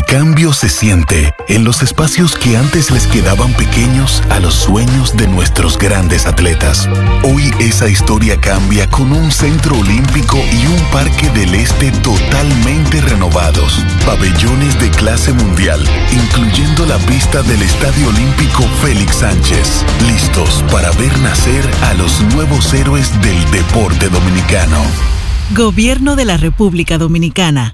El cambio se siente en los espacios que antes les quedaban pequeños a los sueños de nuestros grandes atletas. Hoy esa historia cambia con un centro olímpico y un parque del este totalmente renovados. Pabellones de clase mundial, incluyendo la pista del Estadio Olímpico Félix Sánchez. Listos para ver nacer a los nuevos héroes del deporte dominicano. Gobierno de la República Dominicana.